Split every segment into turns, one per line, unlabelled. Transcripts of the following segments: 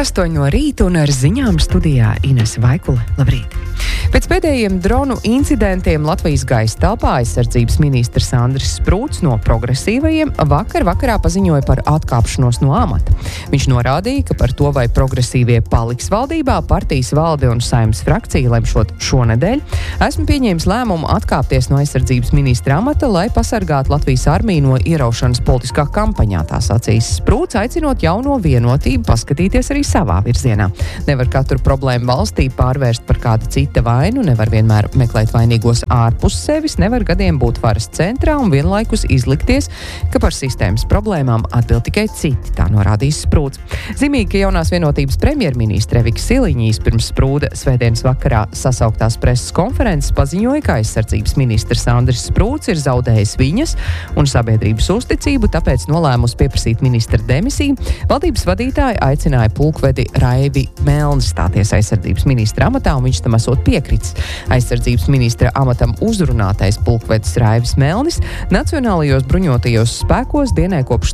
8 no rīta un ar ziņām studijā Inese Vaikule. Labrīt! Pēc pēdējiem dronu incidentiem Latvijas gaisa telpā aizsardzības ministrs Andris Sprūts no progresīvajiem vakarā paziņoja par atkāpšanos no amata. Viņš norādīja, ka par to, vai progresīvie paliks valdībā, partijas valde un Saeimas frakcija lemšot šonedēļ, esmu pieņēmis lēmumu atkāpties no aizsardzības ministra amata, lai pasargātu Latvijas armiju no ieraušanas politiskā kampaņā, tā sacīs Sprūts, aicinot jauno vienotību paskatīties arī savā virzienā. Nevar katru problēmu valstī pārvērst par kādu cita vainu, nevar vienmēr meklēt vainīgos ārpus sevis, nevar gadiem būt varas centrā un vienlaikus izlikties, ka par sistēmas problēmām atbild tikai citi, tā norādījis Sprūts. Zīmīgi, ka jaunās vienotības premjerministre Evika Siliņa pirms Sprūda svētdienas vakarā sasauktās preses konferences paziņoja, ka aizsardzības ministrs Andris Sprūts ir zaudējis viņas un sabiedrības uzticību, tāpēc nolēmusi pieprasīt ministra demisiju. Valdības vadītāji aicināja pulkvedi Raivi Melni stāties aizsardzības ministra amatā, un viņš tam esot piekrits. Aizsardzības ministra amatam uzrunātais pulkvedis Raivis Melnis Nacionālajos bruņotajos spēkos dienē kopš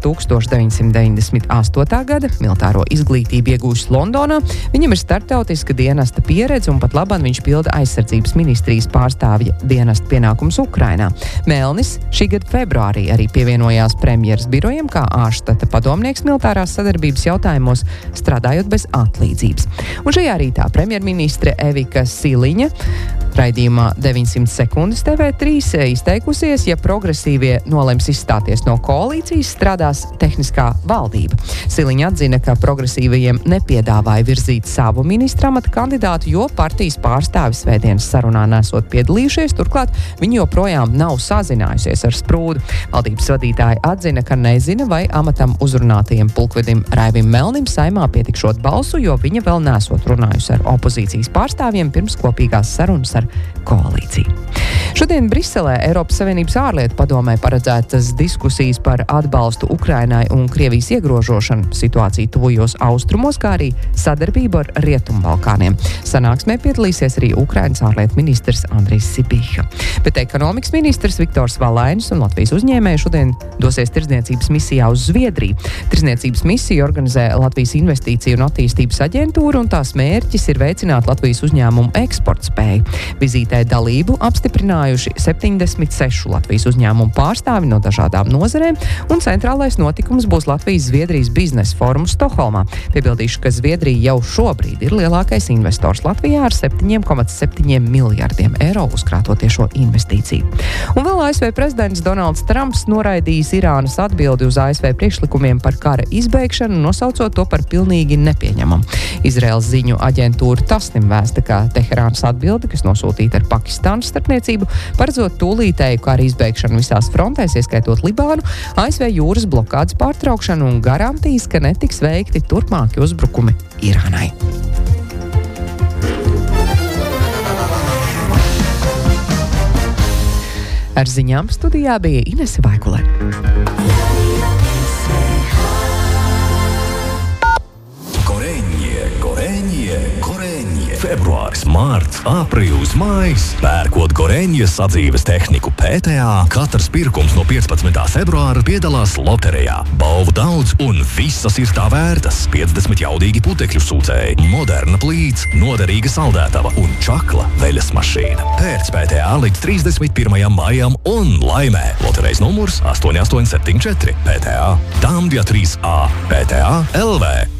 1998. gada, militāro izglītību iegūšs Londonā. Viņam ir starptautiska dienesta pieredze un pat labāk viņš pilda aizsardzības ministrijas pārstāvja dienesta pienākums Ukrainā. Melnis šī gada februārī arī pievienojās premjeras birojam kā ārštata padomnieks militārās sadarbības jautājumos, strādājot bez atlīdzības. Un šajā rītā premjerministre Evika Siliņa raidījumā 900 sekundes TV3 izteikusies, ja progresīvie nolems izstāties no koalīcijas, strādās tehniskā valdība. Siliņa atzina, ka progresīvajiem nepiedāvāja virzīt savu ministra amata kandidātu, jo partijas pārstāvis svētdienas sarunā nesot piedalījušies, turklāt viņi joprojām nav sazinājusies ar Sprūdu. Valdības vadītāji atzina, ka nezina, vai amatam uzrunātajiem pulkvedim Raivim Melnim Saeimā pietikšot balsu, jo viņa vēl nesot runājusi ar opozīcijas pārstāvjiem pirms kopīgās sarunas ar koalīciju. Šodien Briselē Eiropas Savienības ārlietu padomē paredzētas diskusijas par atbalstu Ukrainai un Krievijas iegrožošanu, situāciju tuvajos austrumos, kā arī sadarbību ar Rietumbalkāniem. Sanāksmē piedalīsies arī Ukrainas ārlietu ministrs Andrijs Sibiha. Bet ekonomikas ministrs Viktors Valainis un Latvijas uzņēmēji šodien dosies tirdzniecības misijā uz Zviedriju. Tirdzniecības misiju organizē Latvijas Investīciju un attīstības aģentūra, un tās mērķis ir veicināt Latvijas uzņēmumu eksportspēju. Vizītē dalību apstiprinājuši 76 Latvijas uzņēmumu pārstāvi no dažādām nozarēm, un centrālais notikums būs Latvijas-Zviedrijas biznesa forums Stokholmā. Piebildīšu, ka Zviedrija jau šobrīd ir lielākais investors Latvijā ar 7,7 miljardiem eiro uzkrāto tiešo investīciju. Un vēl ASV prezidents Donalds Trumps noraidījis Irānas atbildi uz ASV priekšlikumiem par kara izbeigšanu, nosaucot to par pilnīgi nepieņemamu. Izraels ziņu aģentūra Tasnim vēsta, ka Teherānas atbildi, kas nosūtīta ar Pakistānas starpniecību, paredzot tūlītēju kara izbeigšanu visās frontēs, ieskaitot Libānu, ASV jūras blokādes pārtraukšanu un garantijas, ka netiks veikti turpmāki uzbrukumi Irānai. Ar ziņām studijā bija Inese Vaikule.
Februāris, mārts, aprīlis, maijs. Pērkot Goreņas sadzīves tehniku PTA, katrs pirkums no 15. februāra piedalās loterijā. Balvu daudz un visas ir tā vērtas. 50 jaudīgi putekļu sūcēji, moderna plīts, noderīga saldētava un čakla veļas mašīna. Pērc PTA līdz 31. maijam un laimē. Loterejas numurs 8874 PTA. Tambja 3A PTA LV.